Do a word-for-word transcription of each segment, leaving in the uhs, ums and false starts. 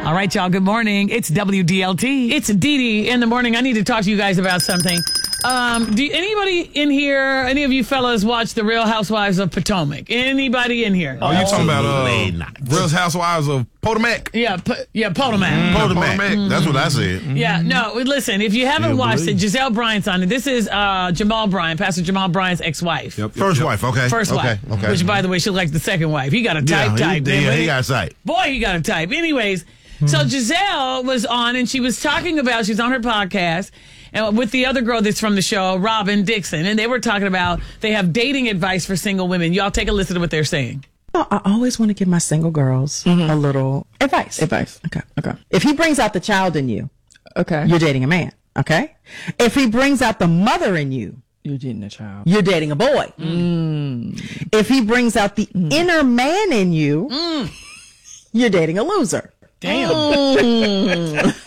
All right, y'all. Good morning. It's W D L T. It's Dee Dee in the morning. I need to talk to you guys about something. Um, do anybody in here, any of you fellas, watch The Real Housewives of Potomac? Anybody in here? Oh, you talking about uh, Real Housewives of Potomac? Yeah, po- yeah, Potomac. Mm, Potomac. Potomac. That's what I said. Mm-hmm. Yeah, no, listen, if you haven't Yeah, watched believe. it, Giselle Bryant's on it. This is uh, Jamal Bryant, Pastor Jamal Bryant's ex-wife. Yep, First yep. wife, okay. First okay, wife. Okay. Which, by the way, she likes the second wife. He got a type, yeah, type. He, man. yeah, But he got a type. Boy, he got a type. Anyways, so Giselle was on, and she was talking about, she's on her podcast, and with the other girl that's from the show, Robin Dixon, and they were talking about they have dating advice for single women. Y'all take a listen to what they're saying. Well, I always want to give my single girls mm-hmm. a little advice. Advice. Okay. Okay. If he brings out the child in you, okay, you're dating a man. Okay. If he brings out the mother in you, you're dating a child. You're dating a boy. Mm. If he brings out the mm. inner man in you, mm. you're dating a loser. Damn. Mm.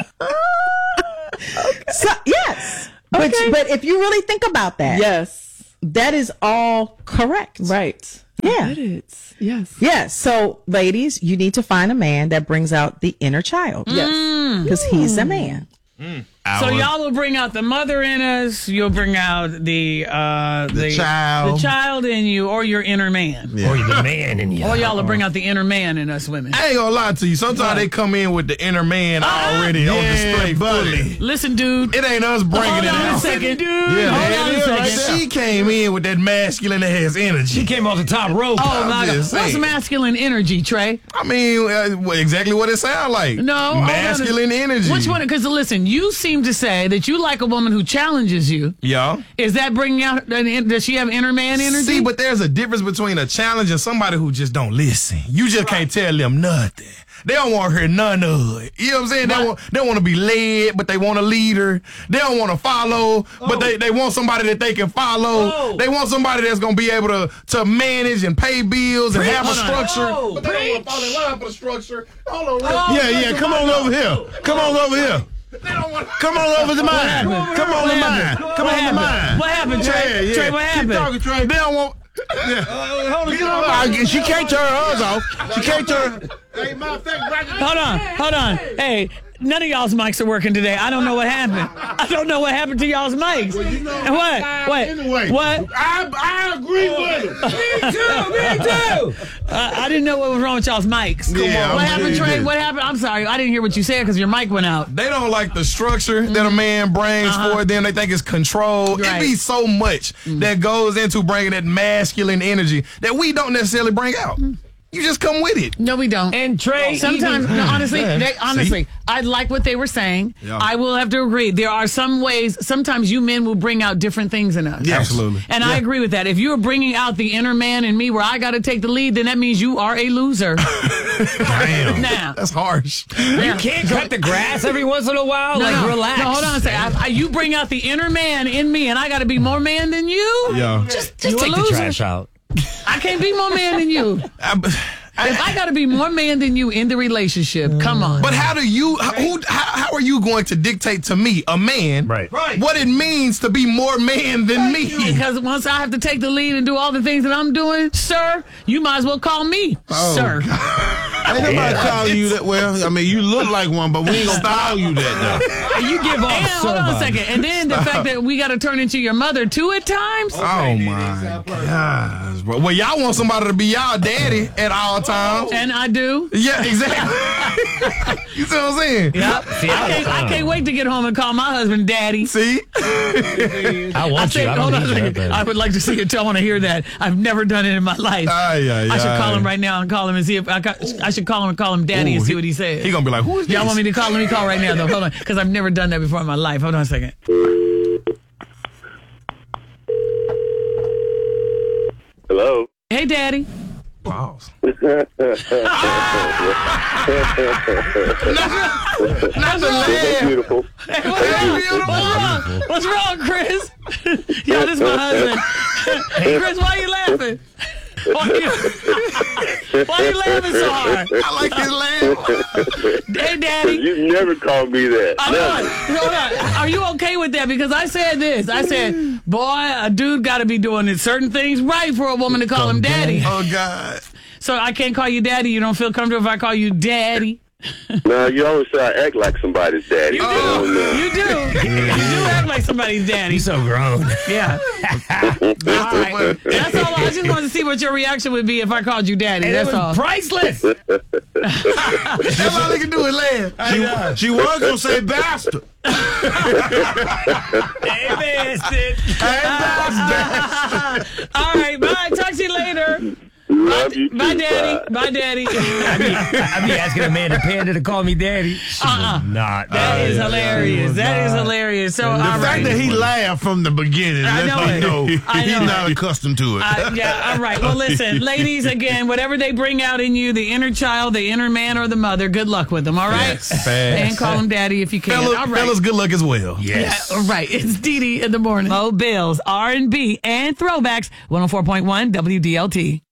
Okay. So, yes. Okay. But, but if you really think about that, yes, that is all correct. Right. Yeah. It is. Yes. Yes. So, ladies, you need to find a man that brings out the inner child. Yes. Because mm. he's a man. Mm. So y'all will bring out the mother in us. You'll bring out the uh, the, the child, the child in you, or your inner man, yeah. or the man in you. Or y'all will bring out the inner man in us women. I ain't gonna lie to you. Sometimes right. they come in with the inner man uh, already yeah, on display buddy. fully. Listen, dude, it ain't us bringing Hold it on out. A second, dude. Yeah, Hold man, on a second. Right she came in with that masculine ass energy. She came off the top rope. Oh my God, what's masculine energy, Trey? I mean, uh, exactly what it sounds like. No, masculine energy. Which one? Because listen, you seem to say that you like a woman who challenges you. Yeah. Is that bringing out, does she have inner man energy? See, but there's a difference between a challenge and somebody who just don't listen. You just can't tell them nothing. They don't want to hear none of it. You know what I'm saying? They want, they want to be led, but they want a leader. They don't want to follow, oh. but they, they want somebody that they can follow. Oh. They want somebody that's going to be able to, to manage and pay bills and Preach. have a structure. Oh. But they don't want to fall in line for the structure. Hold on. Oh, yeah, yeah. Come on over here. Come on over here. They don't want to. Come on over to mine. Come on to mine. Come on to mine. What happened, Trey? Yeah, yeah. Trey, what happened? Keep talking, Trey. They don't want. Yeah. Uh, hold on, get on. She can't turn hers off. She can't turn. Hey, hold on, hold on. Hey, none of y'all's mics are working today. I don't know what happened. I don't know what happened to y'all's mics. Well, you know, what? Uh, what? Anyway, what? I, I agree with him. Me too. Me too. Uh, I didn't know what was wrong with y'all's mics. Come yeah, on. What I'm happened, sure Trey? What happened? I'm sorry. I didn't hear what you said because your mic went out. They don't like the structure mm-hmm. that a man brings uh-huh. for them. They think it's control. Right. It be so much mm-hmm. that goes into bringing that masculine energy that we don't necessarily bring out. Mm-hmm. You just come with it. No, we don't. And Trey, sometimes, even, no, honestly, yeah. they, honestly, See? I like what they were saying. Yeah. I will have to agree. There are some ways. Sometimes you men will bring out different things in us. Yes. Absolutely. And yeah. I agree with that. If you are bringing out the inner man in me, where I got to take the lead, then that means you are a loser. Damn. Now, that's harsh. You can't cut the grass every once in a while. No, like, no. relax. No, hold on a second. I, I, you bring out the inner man in me, and I got to be more man than you. Yeah. Just, just you take the trash out. I can't be more man than you. I, I, if I got to be more man than you in the relationship, come on. But how do you, who, how, how are you going to dictate to me, a man, right. Right. what it means to be more man than me? Because once I have to take the lead and do all the things that I'm doing, sir, you might as well call me, oh, sir. Ain't nobody yeah. calling you that. Well, I mean, you look like one, but we ain't gonna style you that though. You give off. And hold on a second. And then the fact that we got to turn into your mother too at times. Oh my gosh, bro. Well, y'all want somebody to be y'all daddy at all times. And I do. Yeah, exactly. You see what I'm saying? Yep. See, I, can't, I can't wait to get home and call my husband daddy. See? I want I say, you. I, hold on a second. I would like to see it. I want to hear that. I've never done it in my life. Aye, aye, I should aye. call him right now and call him and see if I, got, I should call him and call him daddy Ooh, and see he, what he says. He gonna be like, who is this? Y'all want me to call? Let me call right now though. Hold on, because I've never done that before in my life. Hold on a second. Hello. Hey, daddy. Pause. What's Not the laugh. beautiful. Hey, what's, wrong? What's, wrong? What's wrong, Chris? Yo, this is my husband. Hey, Chris, why are you laughing? Why are you, why are you laughing so hard? I like his laugh. Hey, daddy. You never called me that. I know. Hold on. Are you okay with that? Because I said this. I said, boy, a dude got to be doing certain things right for a woman to call him daddy. Oh, God. So I can't call you daddy. You don't feel comfortable if I call you daddy? Now, you always say I act like somebody's daddy. You do. Oh, no. You do. You do act like somebody's daddy. He's so grown. Yeah. All right. That's all. I just wanted to see what your reaction would be if I called you daddy. And That's it was all. priceless. That's all they can do is laugh. She, she was gonna say bastard. Hey, bastard. All right. Bye. Talk to you later. Love you too. Bye, daddy. Bye. Bye, daddy. I be asking Amanda Panda to call me daddy. She Uh-uh. will not. That is hilarious. That is hilarious. So, The all fact right. that he laughed from the beginning I lets know me it. know I he's know not it. accustomed to it. Uh, yeah, all right. Well, listen, ladies, again, whatever they bring out in you, the inner child, the inner man, or the mother, good luck with them, all right? Facts. And call them daddy if you can. Fellas, all right. fellas, good luck as well. Yes. All right. It's Dee Dee in the morning. Mo Bills, R and B, and throwbacks, one oh four point one W D L T.